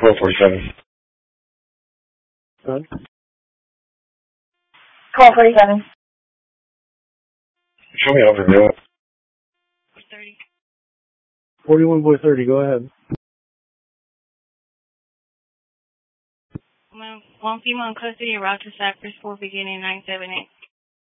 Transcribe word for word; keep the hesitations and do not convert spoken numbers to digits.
twelve forty-seven. Huh? twelve forty-seven. Show me overview. thirty. forty-one boy thirty, go ahead. One female in custody, route to Cypress for beginning nine seven eight.